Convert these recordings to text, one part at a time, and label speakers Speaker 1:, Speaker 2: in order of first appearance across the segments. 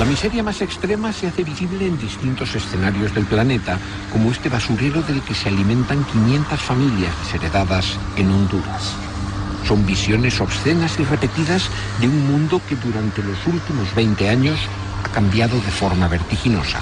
Speaker 1: La miseria más extrema se hace visible en distintos escenarios del planeta, como este basurero del que se alimentan 500 familias desheredadas en Honduras. Son visiones obscenas y repetidas de un mundo que durante los últimos 20 años ha cambiado de forma vertiginosa.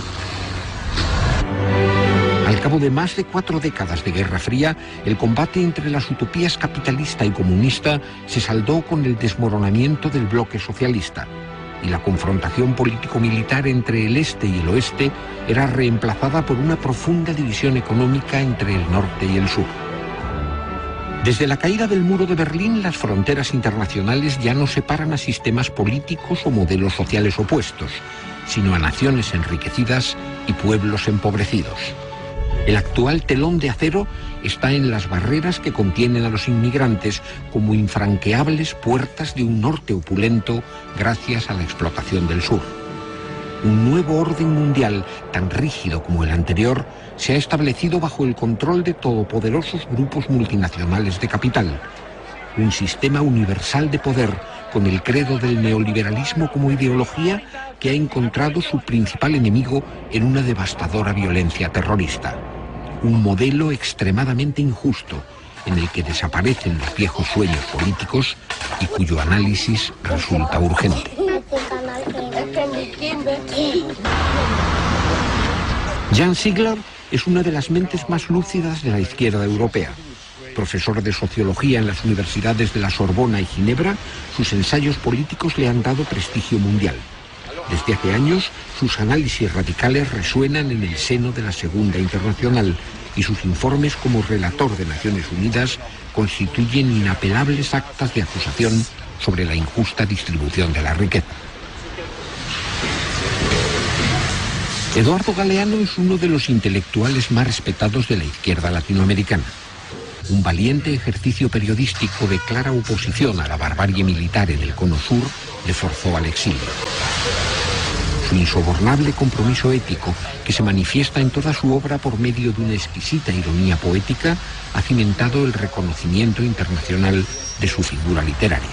Speaker 1: Al cabo de más de 4 décadas de Guerra Fría, el combate entre las utopías capitalista y comunista se saldó con el desmoronamiento del bloque socialista, y la confrontación político-militar entre el este y el oeste era reemplazada por una profunda división económica entre el norte y el sur. Desde la caída del muro de Berlín, las fronteras internacionales ya no separan a sistemas políticos o modelos sociales opuestos, sino a naciones enriquecidas y pueblos empobrecidos. El actual telón de acero está en las barreras que contienen a los inmigrantes como infranqueables puertas de un norte opulento gracias a la explotación del sur. Un nuevo orden mundial, tan rígido como el anterior, se ha establecido bajo el control de todopoderosos grupos multinacionales de capital. Un sistema universal de poder, con el credo del neoliberalismo como ideología, que ha encontrado su principal enemigo en una devastadora violencia terrorista. Un modelo extremadamente injusto, en el que desaparecen los viejos sueños políticos y cuyo análisis resulta urgente. Jan Ziegler es una de las mentes más lúcidas de la izquierda europea. Profesor de sociología en las universidades de la Sorbona y Ginebra, sus ensayos políticos le han dado prestigio mundial. Desde hace años, sus análisis radicales resuenan en el seno de la Segunda Internacional y sus informes como relator de Naciones Unidas constituyen inapelables actas de acusación sobre la injusta distribución de la riqueza. Eduardo Galeano es uno de los intelectuales más respetados de la izquierda latinoamericana. Un valiente ejercicio periodístico de clara oposición a la barbarie militar en el Cono Sur le forzó al exilio. Su insobornable compromiso ético, que se manifiesta en toda su obra por medio de una exquisita ironía poética, ha cimentado el reconocimiento internacional de su figura literaria.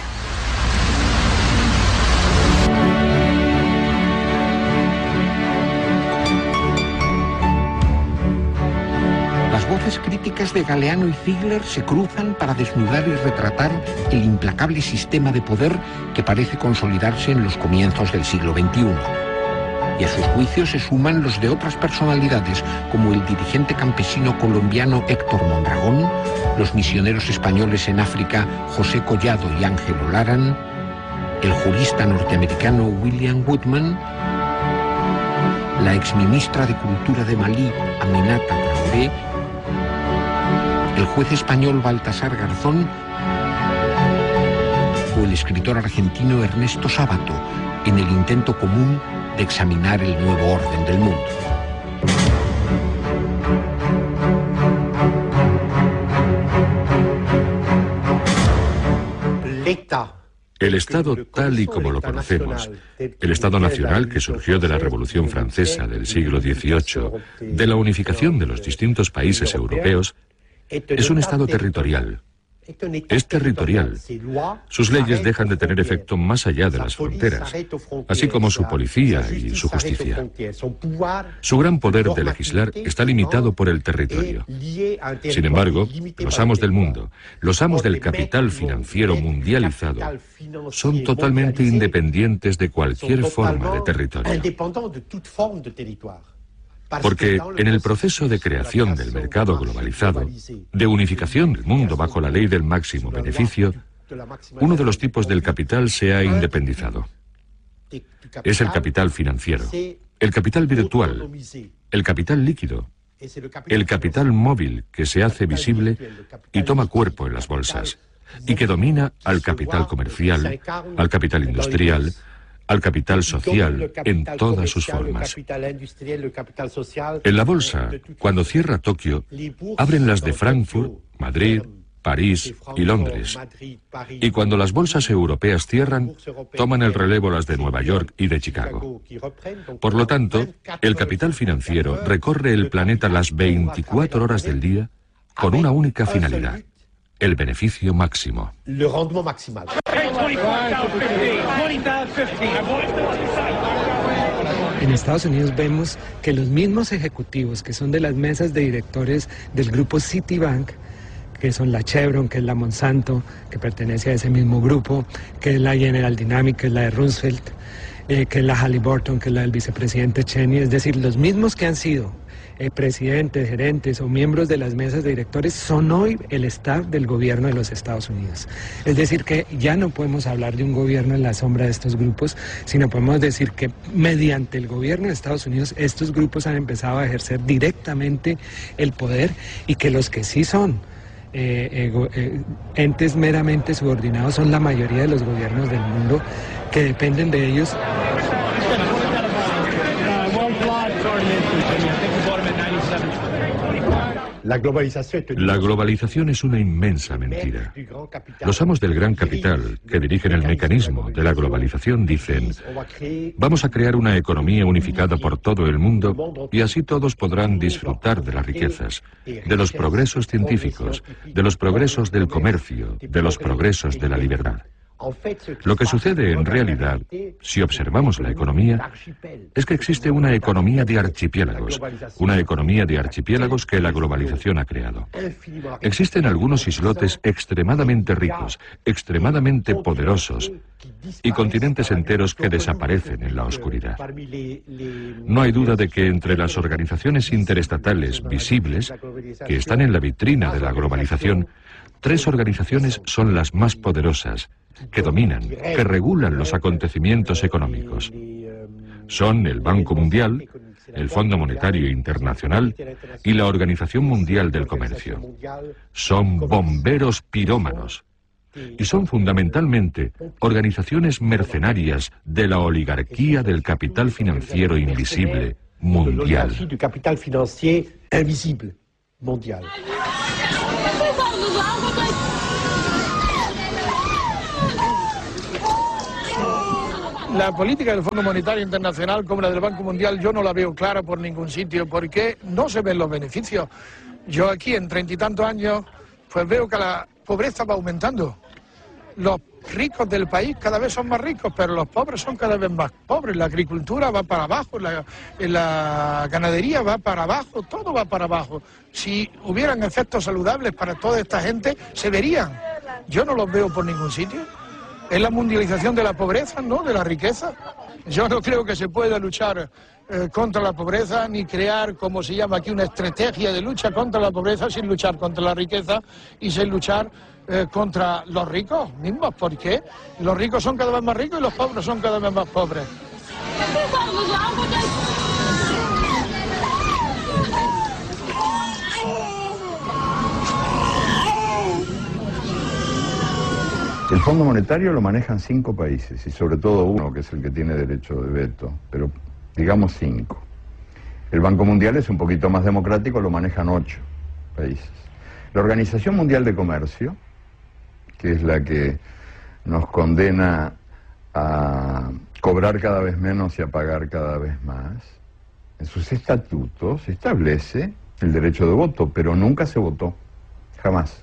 Speaker 1: Las voces críticas de Galeano y Ziegler se cruzan para desnudar y retratar el implacable sistema de poder que parece consolidarse en los comienzos del siglo XXI. Y a sus juicios se suman los de otras personalidades, como el dirigente campesino colombiano Héctor Mondragón, los misioneros españoles en África José Collado y Ángelo Laran, el jurista norteamericano William Woodman, la exministra de Cultura de Malí, Aminata Traoré, el juez español Baltasar Garzón o el escritor argentino Ernesto Sábato, en el intento común de examinar el nuevo orden del mundo.
Speaker 2: El Estado tal y como lo conocemos, el Estado nacional que surgió de la Revolución Francesa del siglo XVIII, de la unificación de los distintos países europeos, es un Estado territorial. Es territorial. Sus leyes dejan de tener efecto más allá de las fronteras, así como su policía y su justicia. Su gran poder de legislar está limitado por el territorio. Sin embargo, los amos del mundo, los amos del capital financiero mundializado, son totalmente independientes de cualquier forma de territorio. Porque en el proceso de creación del mercado globalizado, de unificación del mundo bajo la ley del máximo beneficio, uno de los tipos del capital se ha independizado. Es el capital financiero, el capital virtual, el capital líquido, el capital móvil que se hace visible y toma cuerpo en las bolsas, y que domina al capital comercial, al capital industrial, al capital social en todas sus formas. En la bolsa, cuando cierra Tokio, abren las de Frankfurt, Madrid, París y Londres. Y cuando las bolsas europeas cierran, toman el relevo las de Nueva York y de Chicago. Por lo tanto, el capital financiero recorre el planeta las 24 horas del día con una única finalidad: el beneficio máximo.
Speaker 3: En Estados Unidos vemos que los mismos ejecutivos que son de las mesas de directores del grupo Citibank, que son la Chevron, que es la Monsanto, que pertenece a ese mismo grupo, que es la General Dynamics, que es la de Roosevelt, que es la Halliburton, que es la del vicepresidente Cheney, es decir, los mismos que han sido presidentes, gerentes o miembros de las mesas de directores son hoy el staff del gobierno de los Estados Unidos. Es decir, que ya no podemos hablar de un gobierno en la sombra de estos grupos, sino podemos decir que mediante el gobierno de Estados Unidos estos grupos han empezado a ejercer directamente el poder y que los que sí son entes meramente subordinados son la mayoría de los gobiernos del mundo que dependen de ellos.
Speaker 2: La globalización es una inmensa mentira. Los amos del gran capital, que dirigen el mecanismo de la globalización, dicen: vamos a crear una economía unificada por todo el mundo y así todos podrán disfrutar de las riquezas, de los progresos científicos, de los progresos del comercio, de los progresos de la libertad. Lo que sucede en realidad, si observamos la economía, es que existe una economía de archipiélagos que la globalización ha creado. Existen algunos islotes extremadamente ricos, extremadamente poderosos, y continentes enteros que desaparecen en la oscuridad. No hay duda de que entre las organizaciones interestatales visibles, que están en la vitrina de la globalización, 3 organizaciones son las más poderosas, que dominan, que regulan los acontecimientos económicos. Son el Banco Mundial, el Fondo Monetario Internacional y la Organización Mundial del Comercio. Son bomberos pirómanos y son fundamentalmente organizaciones mercenarias de la oligarquía del capital financiero invisible mundial.
Speaker 4: La política del Fondo Monetario Internacional como la del Banco Mundial yo no la veo clara por ningún sitio porque no se ven los beneficios. Yo aquí en 30 y tantos años pues veo que la pobreza va aumentando. Los ricos del país cada vez son más ricos, pero los pobres son cada vez más pobres. La agricultura va para abajo, la ganadería va para abajo, todo va para abajo. Si hubieran efectos saludables para toda esta gente, se verían. Yo no los veo por ningún sitio. Es la mundialización de la pobreza, ¿no?, de la riqueza. Yo no creo que se pueda luchar contra la pobreza ni crear, como se llama aquí, una estrategia de lucha contra la pobreza sin luchar contra la riqueza y sin luchar contra los ricos mismos. ¿Por qué? Los ricos son cada vez más ricos y los pobres son cada vez más pobres.
Speaker 5: El Fondo Monetario lo manejan 5 países y sobre todo uno, que es el que tiene derecho de veto, pero digamos 5. El Banco Mundial es un poquito más democrático, lo manejan 8 países. La Organización Mundial de Comercio, que es la que nos condena a cobrar cada vez menos y a pagar cada vez más, en sus estatutos establece el derecho de voto, pero nunca se votó, jamás.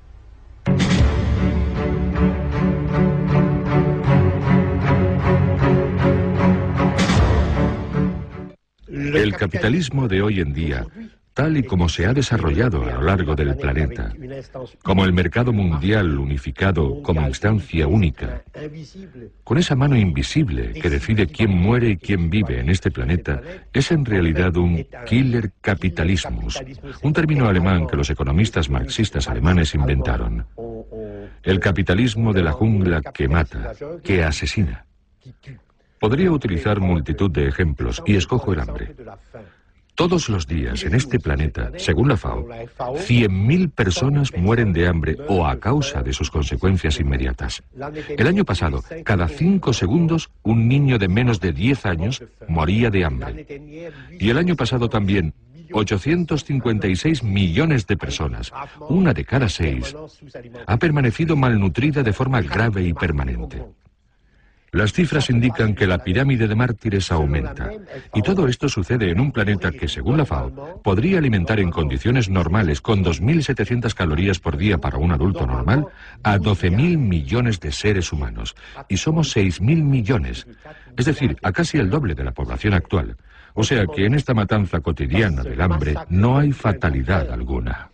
Speaker 2: El capitalismo de hoy en día, tal y como se ha desarrollado a lo largo del planeta, como el mercado mundial unificado como instancia única, con esa mano invisible que decide quién muere y quién vive en este planeta, es en realidad un killer capitalismus, un término alemán que los economistas marxistas alemanes inventaron. El capitalismo de la jungla que mata, que asesina. Podría utilizar multitud de ejemplos y escojo el hambre. Todos los días en este planeta, según la FAO, 100.000 personas mueren de hambre o a causa de sus consecuencias inmediatas. El año pasado, cada 5 segundos, un niño de menos de 10 años moría de hambre. Y el año pasado también, 856 millones de personas, una de cada 6, ha permanecido malnutrida de forma grave y permanente. Las cifras indican que la pirámide de mártires aumenta, y todo esto sucede en un planeta que, según la FAO, podría alimentar en condiciones normales, con 2.700 calorías por día para un adulto normal, a 12.000 millones de seres humanos, y somos 6.000 millones, es decir, a casi el doble de la población actual. O sea que en esta matanza cotidiana del hambre no hay fatalidad alguna.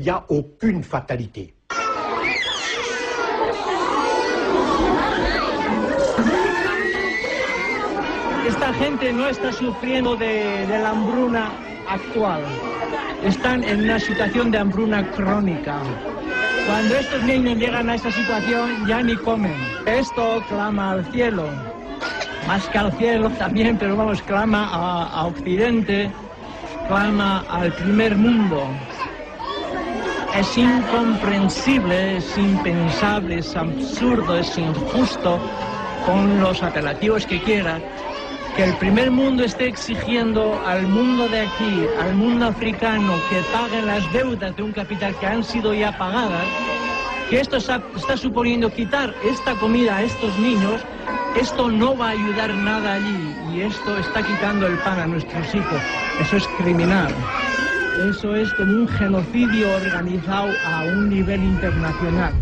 Speaker 6: Esta gente no está sufriendo de la hambruna actual. Están en una situación de hambruna crónica. Cuando estos niños llegan a esta situación, ya ni comen. Esto clama al cielo. Más que al cielo también, pero vamos, clama a Occidente, clama al primer mundo. Es incomprensible, es impensable, es absurdo, es injusto, con los apelativos que quiera, que el primer mundo esté exigiendo al mundo de aquí, al mundo africano, que paguen las deudas de un capital que han sido ya pagadas, que esto está suponiendo quitar esta comida a estos niños. Esto no va a ayudar nada allí, y esto está quitando el pan a nuestros hijos. Eso es criminal. Eso es como un genocidio organizado a un nivel internacional.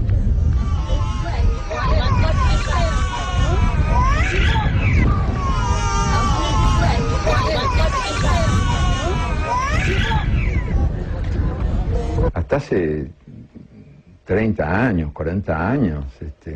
Speaker 5: Hasta hace 30 años, 40 años,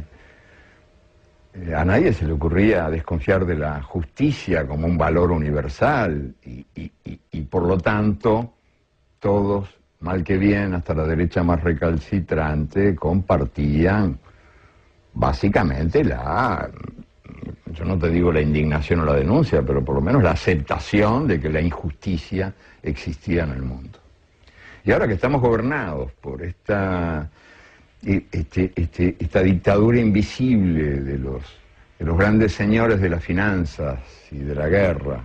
Speaker 5: a nadie se le ocurría desconfiar de la justicia como un valor universal y por lo tanto todos, mal que bien, hasta la derecha más recalcitrante, compartían básicamente yo no te digo la indignación o la denuncia, pero por lo menos la aceptación de que la injusticia existía en el mundo. Y ahora que estamos gobernados por esta dictadura invisible de los grandes señores de las finanzas y de la guerra,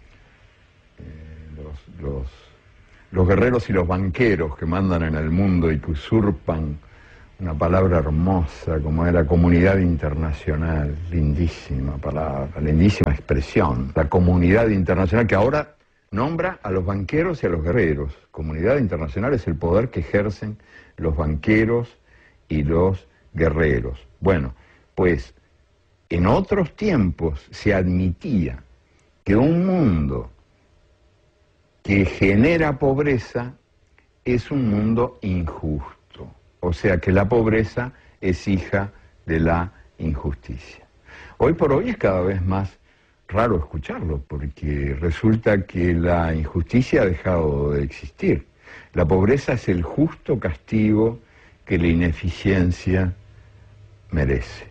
Speaker 5: los guerreros y los banqueros que mandan en el mundo y que usurpan una palabra hermosa como era comunidad internacional, lindísima palabra, lindísima expresión, la comunidad internacional que ahora nombra a los banqueros y a los guerreros. Comunidad internacional es el poder que ejercen los banqueros y los guerreros. Bueno, pues en otros tiempos se admitía que un mundo que genera pobreza es un mundo injusto, o sea que la pobreza es hija de la injusticia. Hoy por hoy es cada vez más raro escucharlo, porque resulta que la injusticia ha dejado de existir. La pobreza es el justo castigo que la ineficiencia merece.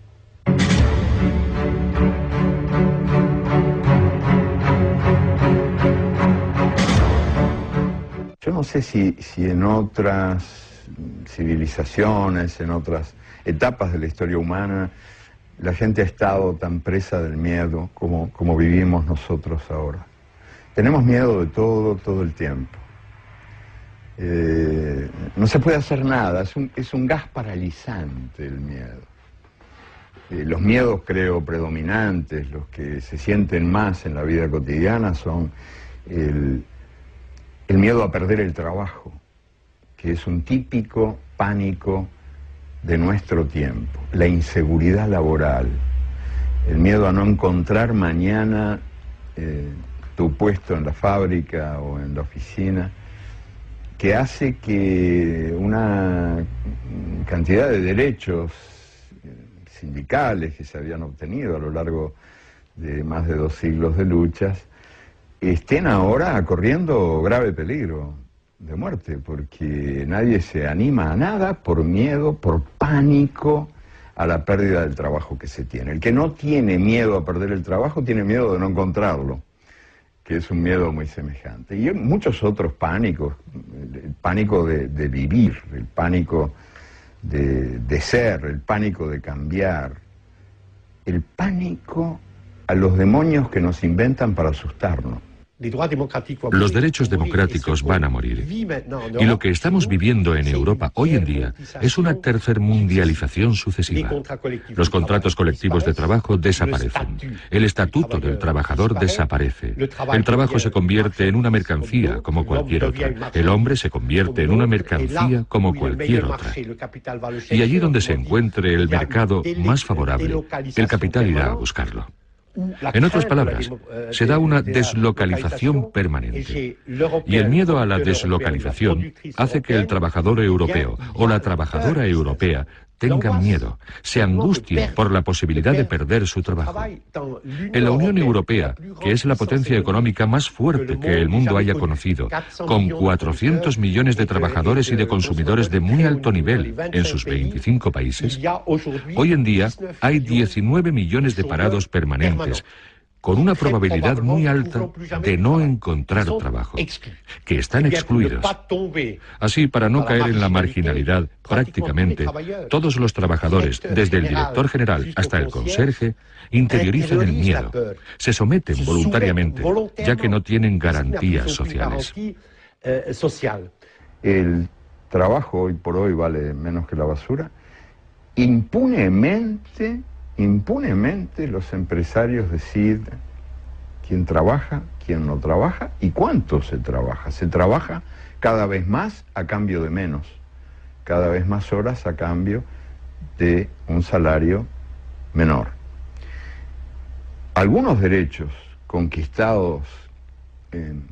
Speaker 5: Yo no sé si en otras civilizaciones, en otras etapas de la historia humana, la gente ha estado tan presa del miedo como vivimos nosotros ahora. Tenemos miedo de todo el tiempo. No se puede hacer nada, es un gas paralizante el miedo. Los miedos, creo, predominantes, los que se sienten más en la vida cotidiana son el miedo a perder el trabajo, que es un típico pánico de nuestro tiempo, la inseguridad laboral, el miedo a no encontrar mañana tu puesto en la fábrica o en la oficina, que hace que una cantidad de derechos sindicales que se habían obtenido a lo largo de más de 2 siglos de luchas estén ahora corriendo grave peligro de muerte, porque nadie se anima a nada por miedo, por pánico a la pérdida del trabajo que se tiene. El que no tiene miedo a perder el trabajo tiene miedo de no encontrarlo, que es un miedo muy semejante. Y hay muchos otros pánicos, el pánico de vivir, el pánico de ser, el pánico de cambiar, el pánico a los demonios que nos inventan para asustarnos.
Speaker 2: Los derechos democráticos van a morir. Y lo que estamos viviendo en Europa hoy en día es una tercermundialización sucesiva. Los contratos colectivos de trabajo desaparecen. El estatuto del trabajador desaparece. El trabajo se convierte en una mercancía como cualquier otra. El hombre se convierte en una mercancía como cualquier otra. Y allí donde se encuentre el mercado más favorable, el capital irá a buscarlo. En otras palabras, se da una deslocalización permanente. Y el miedo a la deslocalización hace que el trabajador europeo o la trabajadora europea tengan miedo, se angustien por la posibilidad de perder su trabajo. En la Unión Europea, que es la potencia económica más fuerte que el mundo haya conocido, con 400 millones de trabajadores y de consumidores de muy alto nivel en sus 25 países, hoy en día hay 19 millones de parados permanentes, con una probabilidad muy alta de no encontrar trabajo, que están excluidos. Así, para no caer en la marginalidad, prácticamente todos los trabajadores, desde el director general hasta el conserje, interiorizan el miedo, se someten voluntariamente, ya que no tienen garantías sociales.
Speaker 5: El trabajo hoy por hoy vale menos que la basura. Impunemente los empresarios deciden quién trabaja, quién no trabaja y cuánto se trabaja. Se trabaja cada vez más a cambio de menos, cada vez más horas a cambio de un salario menor. Algunos derechos conquistados en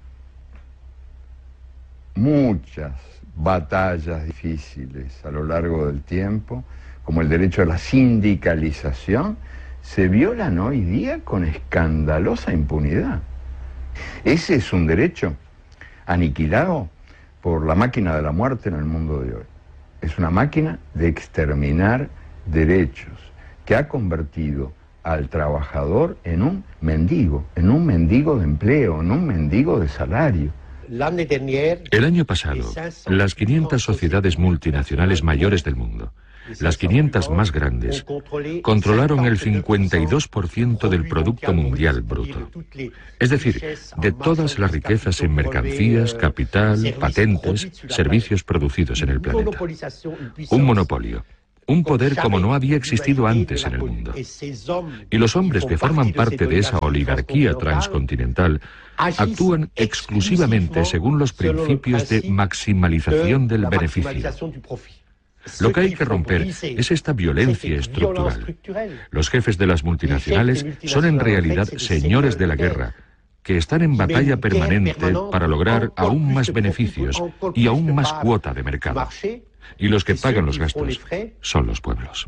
Speaker 5: muchas batallas difíciles a lo largo del tiempo, como el derecho a la sindicalización, se violan hoy día con escandalosa impunidad. Ese es un derecho aniquilado por la máquina de la muerte en el mundo de hoy. Es una máquina de exterminar derechos que ha convertido al trabajador en un mendigo de empleo, en un mendigo de salario.
Speaker 2: El año pasado, las 500 sociedades multinacionales mayores del mundo, las 500 más grandes, controlaron el 52% del Producto Mundial Bruto. Es decir, de todas las riquezas en mercancías, capital, patentes, servicios producidos en el planeta. Un monopolio. Un poder como no había existido antes en el mundo. Y los hombres que forman parte de esa oligarquía transcontinental actúan exclusivamente según los principios de maximalización del beneficio. Lo que hay que romper es esta violencia estructural. Los jefes de las multinacionales son en realidad señores de la guerra, que están en batalla permanente para lograr aún más beneficios y aún más cuota de mercado. Y los que pagan los gastos son los pueblos.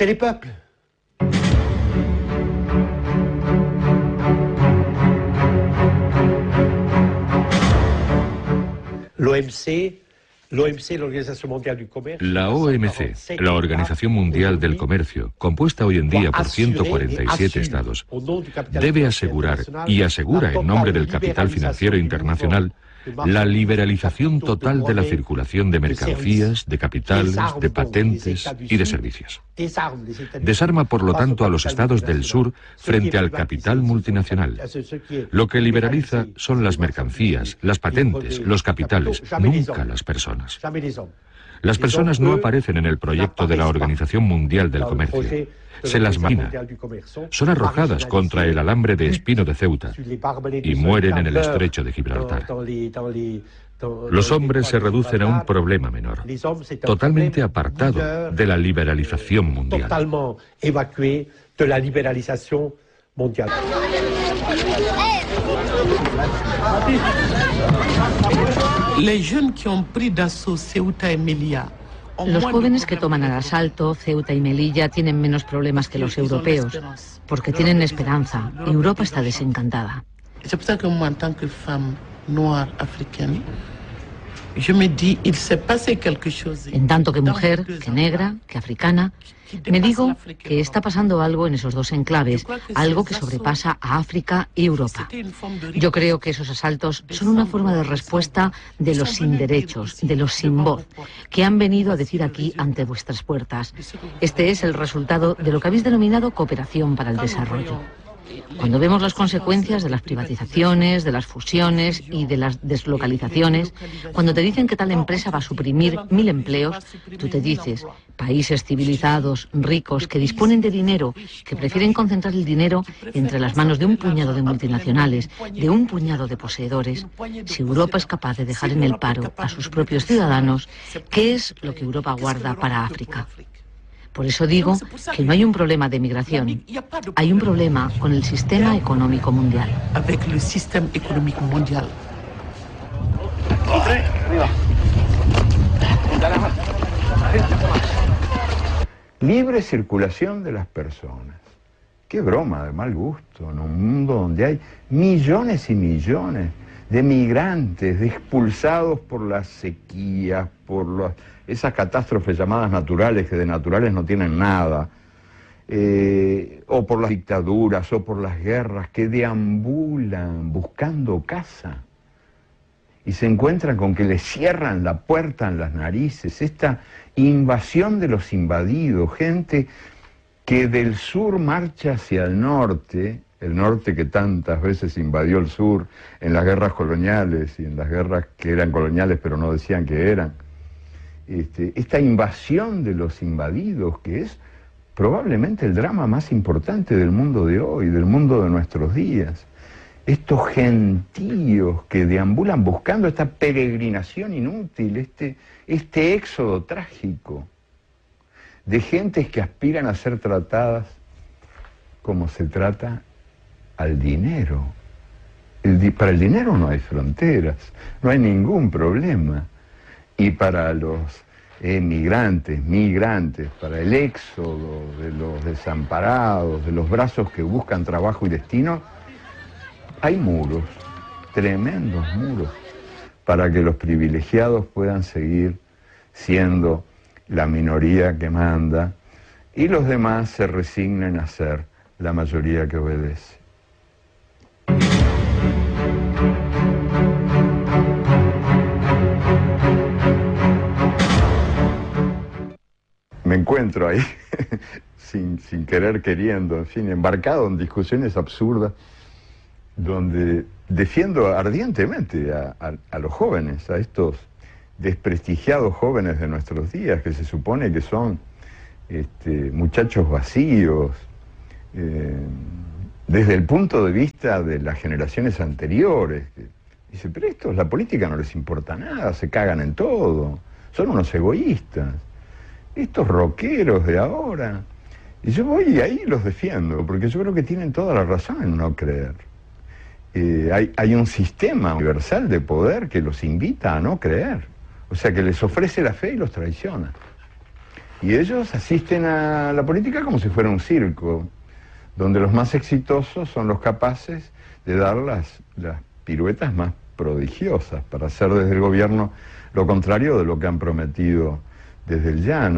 Speaker 2: La OMC, la Organización Mundial del Comercio, compuesta hoy en día por 147 estados, debe asegurar, y asegura en nombre del capital financiero internacional, la liberalización total de la circulación de mercancías, de capitales, de patentes y de servicios. Desarma, por lo tanto, a los estados del sur frente al capital multinacional. Lo que liberaliza son las mercancías, las patentes, los capitales, nunca las personas. Las personas no aparecen en el proyecto de la Organización Mundial del Comercio. Se las margina. Son arrojadas contra el alambre de espino de Ceuta y mueren en el estrecho de Gibraltar. Los hombres se reducen a un problema menor, totalmente apartado de la liberalización mundial.
Speaker 7: Los jóvenes que toman al asalto Ceuta y Melilla tienen menos problemas que los europeos, porque tienen esperanza. Europa está desencantada. En tanto que mujer, que negra, que africana, me digo que está pasando algo en esos dos enclaves, algo que sobrepasa a África y Europa. Yo creo que esos asaltos son una forma de respuesta de los sin derechos, de los sin voz, que han venido a decir aquí ante vuestras puertas. Este es el resultado de lo que habéis denominado cooperación para el desarrollo. Cuando vemos las consecuencias de las privatizaciones, de las fusiones y de las deslocalizaciones, cuando te dicen que tal empresa va a suprimir 1000 empleos, tú te dices, países civilizados, ricos, que disponen de dinero, que prefieren concentrar el dinero entre las manos de un puñado de multinacionales, de un puñado de poseedores. Si Europa es capaz de dejar en el paro a sus propios ciudadanos, ¿qué es lo que Europa guarda para África? Por eso digo que no hay un problema de migración, hay un problema con el sistema económico mundial.
Speaker 5: Libre circulación de las personas. Qué broma de mal gusto en un mundo donde hay millones y millones de migrantes, de expulsados por las sequías, por esas catástrofes llamadas naturales, que de naturales no tienen nada, o por las dictaduras, o por las guerras, que deambulan buscando casa y se encuentran con que les cierran la puerta en las narices. Esta invasión de los invadidos, gente que del sur marcha hacia el norte que tantas veces invadió el sur en las guerras coloniales y en las guerras que eran coloniales pero no decían que eran. Esta invasión de los invadidos, que es probablemente el drama más importante del mundo de hoy, del mundo de nuestros días. Estos gentíos que deambulan buscando esta peregrinación inútil, este éxodo trágico de gentes que aspiran a ser tratadas como se trata al dinero. Para el dinero no hay fronteras, no hay ningún problema. Y para los migrantes, para el éxodo de los desamparados, de los brazos que buscan trabajo y destino, hay muros, tremendos muros, para que los privilegiados puedan seguir siendo la minoría que manda y los demás se resignen a ser la mayoría que obedece. Me encuentro ahí, sin querer queriendo, en fin, embarcado en discusiones absurdas, donde defiendo ardientemente a los jóvenes, a estos desprestigiados jóvenes de nuestros días, que se supone que son muchachos vacíos, desde el punto de vista de las generaciones anteriores. Dice, pero estos, la política no les importa nada, se cagan en todo, son unos egoístas. Estos rockeros de ahora. Y yo voy y ahí los defiendo, porque yo creo que tienen toda la razón en no creer. Hay un sistema universal de poder que los invita a no creer. O sea, que les ofrece la fe y los traiciona. Y ellos asisten a la política como si fuera un circo, donde los más exitosos son los capaces de dar las piruetas más prodigiosas para hacer desde el gobierno lo contrario de lo que han prometido desde el llano.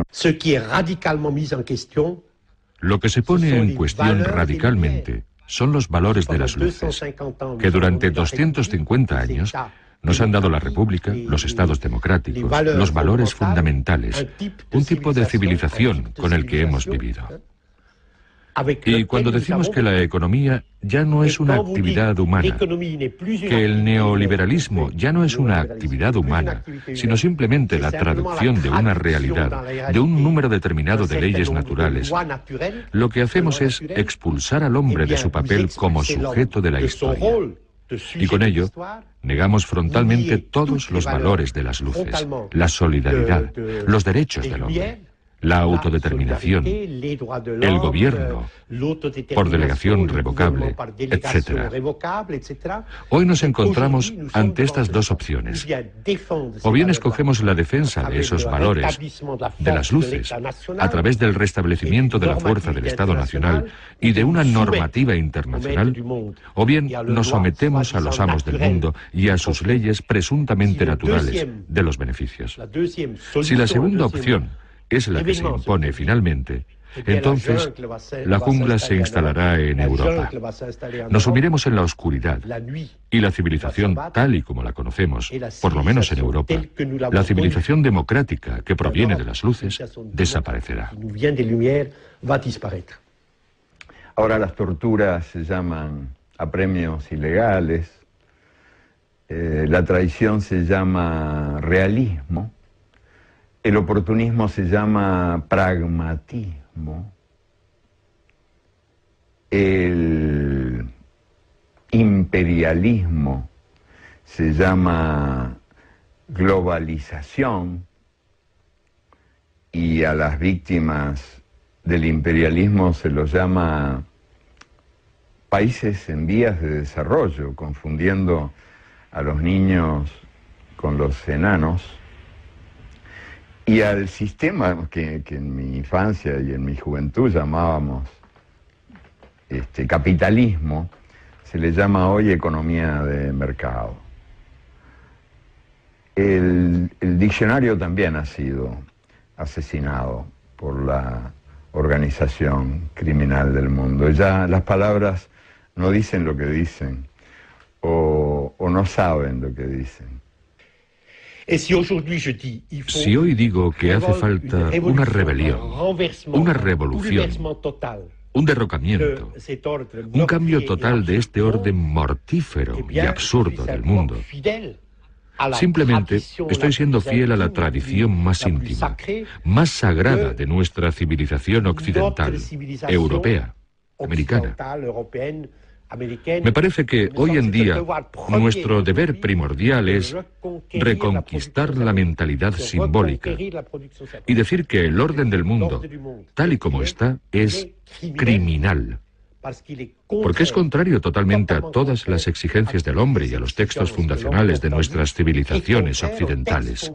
Speaker 2: Lo que se pone en cuestión radicalmente son los valores de las luces, que durante 250 años nos han dado la República, los estados democráticos, los valores fundamentales, un tipo de civilización con el que hemos vivido. Y cuando decimos que la economía ya no es una actividad humana, que el neoliberalismo ya no es una actividad humana, sino simplemente la traducción de una realidad, de un número determinado de leyes naturales, lo que hacemos es expulsar al hombre de su papel como sujeto de la historia. Y con ello, negamos frontalmente todos los valores de las luces, la solidaridad, los derechos del hombre, la autodeterminación, el gobierno, por delegación revocable, etc. Hoy nos encontramos ante estas dos opciones. O bien escogemos la defensa de esos valores, de las luces, a través del restablecimiento de la fuerza del Estado Nacional y de una normativa internacional, o bien nos sometemos a los amos del mundo y a sus leyes presuntamente naturales de los beneficios. Si la segunda opción es la que se impone finalmente, entonces la jungla se instalará en Europa. Nos sumiremos en la oscuridad y la civilización tal y como la conocemos, por lo menos en Europa, la civilización democrática que proviene de las luces, desaparecerá.
Speaker 5: Ahora las torturas se llaman apremios ilegales, la traición se llama realismo, el oportunismo se llama pragmatismo, el imperialismo se llama globalización, y a las víctimas del imperialismo se los llama países en vías de desarrollo, confundiendo a los niños con los enanos, y al sistema que en mi infancia y en mi juventud llamábamos capitalismo, se le llama hoy economía de mercado. El diccionario también ha sido asesinado por la organización criminal del mundo. Ya las palabras no dicen lo que dicen, o no saben lo que dicen.
Speaker 2: Si hoy digo que hace falta una rebelión, una revolución, un derrocamiento, un cambio total de este orden mortífero y absurdo del mundo, simplemente estoy siendo fiel a la tradición más íntima, más sagrada de nuestra civilización occidental, europea, americana. Me parece que hoy en día nuestro deber primordial es reconquistar la mentalidad simbólica y decir que el orden del mundo, tal y como está, es criminal, porque es contrario totalmente a todas las exigencias del hombre y a los textos fundacionales de nuestras civilizaciones occidentales.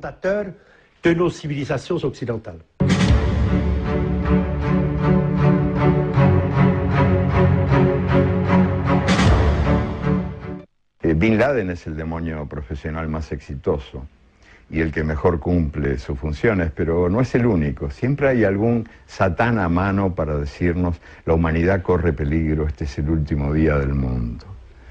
Speaker 5: Bin Laden es el demonio profesional más exitoso y el que mejor cumple sus funciones, pero no es el único. Siempre hay algún satán a mano para decirnos: la humanidad corre peligro, este es el último día del mundo.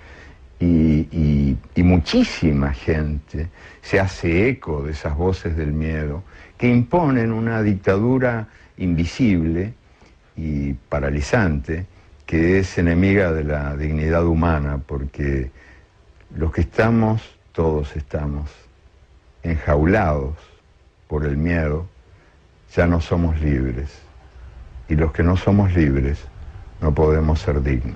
Speaker 5: Y muchísima gente se hace eco de esas voces del miedo que imponen una dictadura invisible y paralizante que es enemiga de la dignidad humana, porque los que estamos, todos estamos enjaulados por el miedo, ya no somos libres. Y los que no somos libres no podemos ser dignos.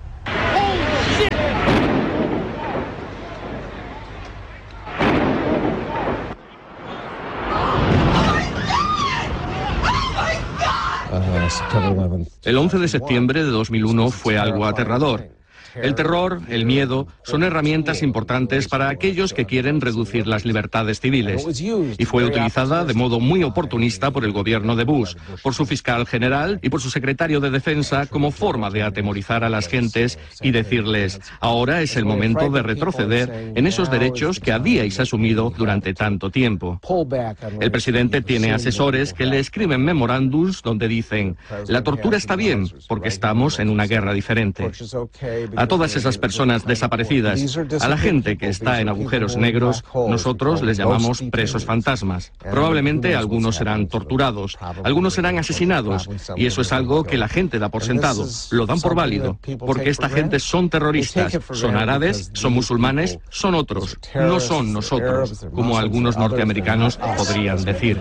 Speaker 8: El 11 de septiembre de 2001 fue algo aterrador. El terror, el miedo, son herramientas importantes para aquellos que quieren reducir las libertades civiles. Y fue utilizada de modo muy oportunista por el gobierno de Bush, por su fiscal general y por su secretario de Defensa como forma de atemorizar a las gentes y decirles: ahora es el momento de retroceder en esos derechos que habíais asumido durante tanto tiempo. El presidente tiene asesores que le escriben memorándums donde dicen: la tortura está bien porque estamos en una guerra diferente. A todas esas personas desaparecidas, a la gente que está en agujeros negros, nosotros les llamamos presos fantasmas. Probablemente algunos serán torturados, algunos serán asesinados, y eso es algo que la gente da por sentado, lo dan por válido, porque esta gente son terroristas, son árabes, son musulmanes, son otros, no son nosotros, como algunos norteamericanos podrían decir.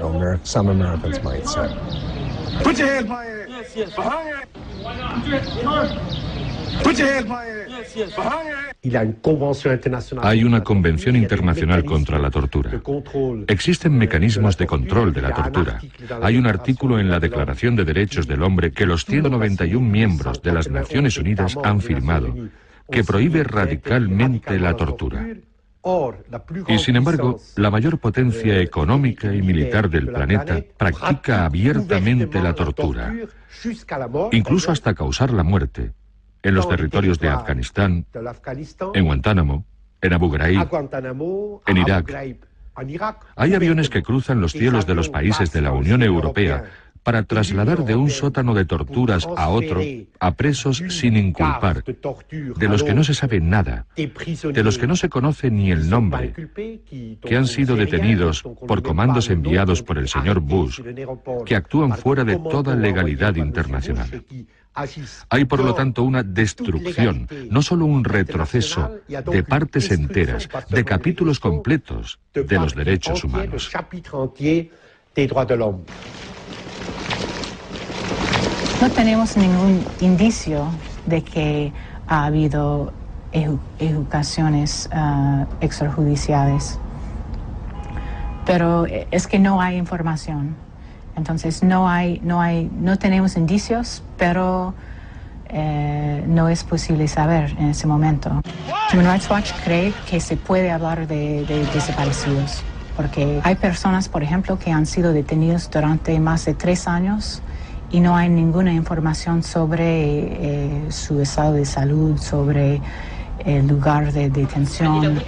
Speaker 2: Hay una convención internacional contra la tortura. Existen mecanismos de control de la tortura. Hay un artículo en la Declaración de Derechos del Hombre que los 191 miembros de las Naciones Unidas han firmado, que prohíbe radicalmente la tortura. Y sin embargo, la mayor potencia económica y militar del planeta practica abiertamente la tortura, incluso hasta causar la muerte, en los territorios de Afganistán, en Guantánamo, en Abu Ghraib, en Irak. Hay aviones que cruzan los cielos de los países de la Unión Europea para trasladar de un sótano de torturas a otro a presos sin inculpar, de los que no se sabe nada, de los que no se conoce ni el nombre, que han sido detenidos por comandos enviados por el señor Bush, que actúan fuera de toda legalidad internacional. Hay, por lo tanto, una destrucción, no solo un retroceso, de partes enteras, de capítulos completos de los derechos humanos.
Speaker 9: No tenemos ningún indicio de que ha habido ejecuciones extrajudiciales, pero es que no hay información. Entonces no tenemos indicios, pero no es posible saber en ese momento. Human Rights Watch cree que se puede hablar de desaparecidos, porque hay personas, por ejemplo, que han sido detenidos durante más de 3 años y no hay ninguna información sobre su estado de salud, sobre el lugar de detención.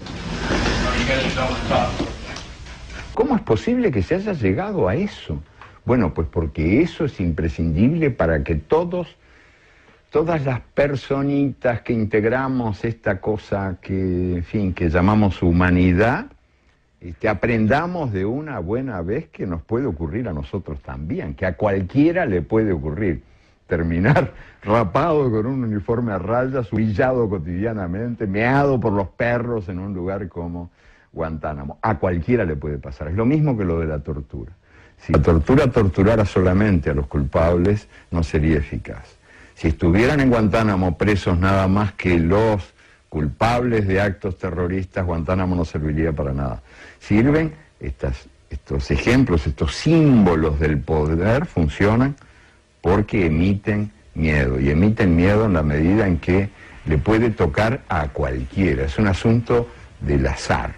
Speaker 5: ¿Cómo es posible que se haya llegado a eso? Bueno, pues porque eso es imprescindible para que todas las personitas que integramos esta cosa que, en fin, que llamamos humanidad, aprendamos de una buena vez que nos puede ocurrir a nosotros también, que a cualquiera le puede ocurrir. Terminar rapado con un uniforme a rayas, humillado cotidianamente, meado por los perros en un lugar como Guantánamo. A cualquiera le puede pasar. Es lo mismo que lo de la tortura. Si la tortura torturara solamente a los culpables, no sería eficaz. Si estuvieran en Guantánamo presos nada más que los culpables de actos terroristas, Guantánamo no serviría para nada. Sirven estos ejemplos, estos símbolos del poder, funcionan porque emiten miedo. Y emiten miedo en la medida en que le puede tocar a cualquiera. Es un asunto del azar.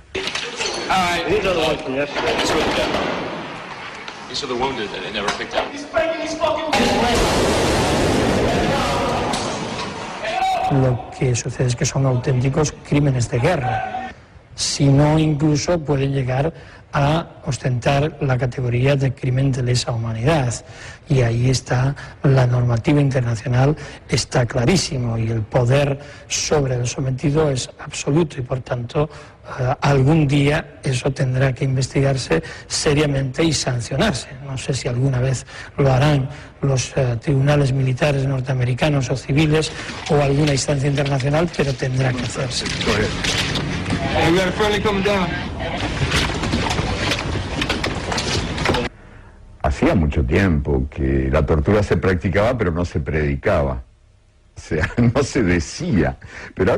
Speaker 10: Lo que sucede es que son auténticos crímenes de guerra, si no incluso pueden llegar a ostentar la categoría de crimen de lesa humanidad. Y ahí está la normativa internacional, está clarísimo, y el poder sobre el sometido es absoluto, y por tanto algún día eso tendrá que investigarse seriamente y sancionarse. No sé si alguna vez lo harán los tribunales militares norteamericanos o civiles o alguna instancia internacional, pero tendrá que hacerse.
Speaker 5: Hacía mucho tiempo que la tortura se practicaba, pero no se predicaba. O sea, no se decía. Pero